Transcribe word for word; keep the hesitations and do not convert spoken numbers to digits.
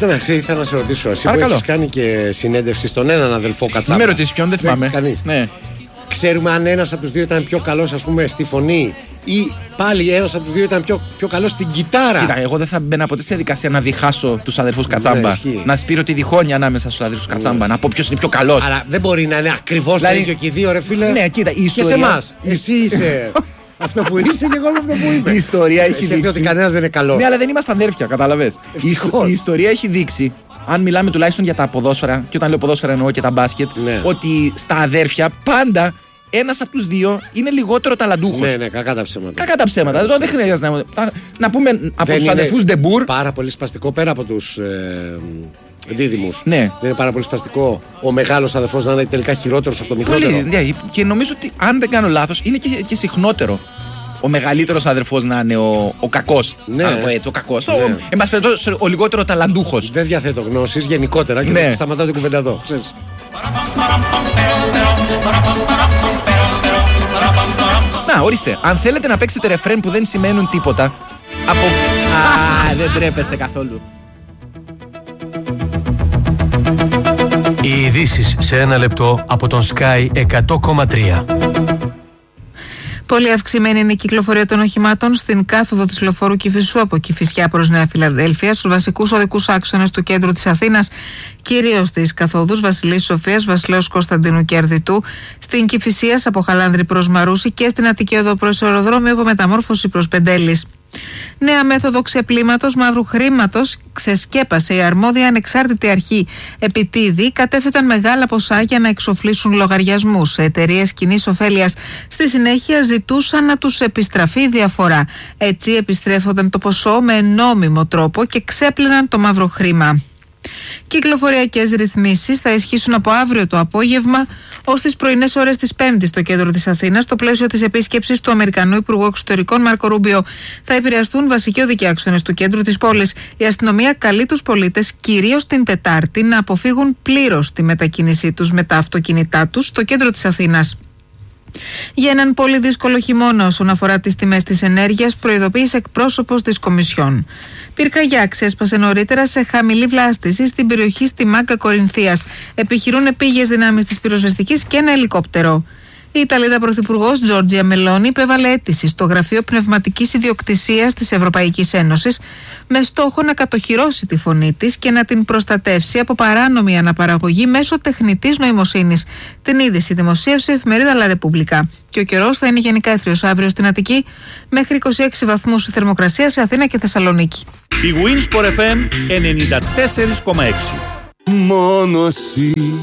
το μεταξύ ήθελα να σε ρωτήσω. Εσύ που έχεις κάνει και συνέντευξη στον έναν αδελφό Κατσάμπα. Με ρωτήσει ποιον, δεν θυμάμαι. Κανείς. Ναι. Ξέρουμε αν ένας από τους δύο ήταν πιο καλός, ας πούμε, στη φωνή ή πάλι ένας από τους δύο ήταν πιο, πιο καλός στην κιθάρα. Κοίτα, εγώ δεν θα μπαίνα ποτέ στη διαδικασία να διχάσω τους αδερφούς Κατσάμπα. Ναι, να σπείρω τη διχόνοια ανάμεσα στους αδερφούς Κατσάμπα. Mm. Να πω ποιος είναι πιο καλός. Αλλά δεν μπορεί να είναι ακριβώς δηλαδή... το ίδιο και οι δύο, ρε φίλε. Ναι, κοίτα, η ιστορία... Και σε εμάς. Εσύ είσαι αυτό που είσαι και εγώ είμαι αυτό που είμαι. Η ιστορία έχει δείξει ότι κανένας δεν είναι καλός. Ναι, αλλά δεν είμαστε αδέρφια, κατάλαβες. Η, η ιστορία έχει δείξει. Αν μιλάμε τουλάχιστον για τα ποδόσφαιρα, και όταν λέω ποδόσφαιρα εννοώ και τα μπάσκετ, ναι. ότι στα αδέρφια πάντα ένας από τους δύο είναι λιγότερο ταλαντούχος. Ναι, ναι, κακά τα ψέματα. Κακά τα ψέματα. Εδώ δεν χρειάζεται να, να πούμε από τους αδερφούς Ντεμπούρ. Πάρα πολύ σπαστικό πέρα από τους ε, δίδυμους. Ναι. Δεν είναι πάρα πολύ σπαστικό ο μεγάλος αδερφός να είναι τελικά χειρότερος από το μικρότερο. Πολύ, ναι, και νομίζω ότι αν δεν κάνω λάθος είναι και, και συχνότερο. Ο μεγαλύτερος αδερφός να είναι ο, ο κακός. Ναι. Να πω έτσι, ο κακός. Ναι. Ο, εν πάση περιπτώσει, ο λιγότερο ταλαντούχος. Δεν διαθέτω γνώσεις γενικότερα και ναι. σταματάω την κουβέντα εδώ. Ξέρεις. Να, ορίστε. Αν θέλετε να παίξετε ρεφρέν που δεν σημαίνουν τίποτα. Από. Α, δεν τρέπεσαι καθόλου. Οι ειδήσεις σε ένα λεπτό από τον Sky εκατό κόμμα τρία. Πολύ αυξημένη είναι η κυκλοφορία των οχημάτων στην κάθοδο της λεωφόρου Κηφισού από Κηφισιά προς Νέα Φιλαδέλφεια, στους βασικούς οδικούς άξονες του κέντρου της Αθήνας, κυρίως στις καθόδους Βασιλής Σοφίας, Βασιλέως Κωνσταντίνου και Αρδιτού, στην Κηφισίας από Χαλάνδρη προς Μαρούση και στην Αττική Οδό προς αεροδρόμιο από Μεταμόρφωση προς Πεντέλης. Νέα μέθοδο ξεπλήματος μαύρου χρήματος ξεσκέπασε η αρμόδια ανεξάρτητη αρχή. Επιτίδη κατέθεταν μεγάλα ποσά για να εξοφλήσουν λογαριασμούς σε εταιρείες κοινής ωφέλειας. Στη συνέχεια ζητούσαν να τους επιστραφεί η διαφορά. Έτσι επιστρέφονταν το ποσό με νόμιμο τρόπο και ξέπλαιναν το μαύρο χρήμα. Κυκλοφοριακές ρυθμίσεις θα ισχύσουν από αύριο το απόγευμα ως τις πρωινές ώρες της Πέμπτης στο κέντρο της Αθήνας, στο πλαίσιο της επίσκεψης του Αμερικανού Υπουργού Εξωτερικών Μάρκο Ρούμπιο. Θα επηρεαστούν βασικοί οδικοί άξονες του κέντρου της πόλης. Η αστυνομία καλεί τους πολίτες, κυρίως την Τετάρτη, να αποφύγουν πλήρως τη μετακίνησή τους με τα αυτοκίνητά τους στο κέντρο της Αθήνας. Για έναν πολύ δύσκολο χειμώνα όσον αφορά τις τιμές της ενέργειας, προειδοποίησε εκπρόσωπος της Κομισιόν. Πυρκαγιά ξέσπασε νωρίτερα σε χαμηλή βλάστηση στην περιοχή στη Μάγκα Κορινθίας. Επιχειρούν επίγειες δυνάμεις της πυροσβεστικής και ένα ελικόπτερο. Η Ιταλίδα Πρωθυπουργός Τζόρτζια Μελόνι υπέβαλε αίτηση στο Γραφείο Πνευματικής Ιδιοκτησίας της Ευρωπαϊκής Ένωσης με στόχο να κατοχυρώσει τη φωνή της και να την προστατεύσει από παράνομη αναπαραγωγή μέσω τεχνητής νοημοσύνης. Την είδηση δημοσίευσε η εφημερίδα La Repubblica. Και ο καιρός θα είναι γενικά έθριος αύριο στην Αττική, μέχρι είκοσι έξι βαθμούς θερμοκρασία σε Αθήνα και Θεσσαλονίκη. Η Winsport εφ εμ ενενήντα τέσσερα κόμμα έξι. Μόνο εσύ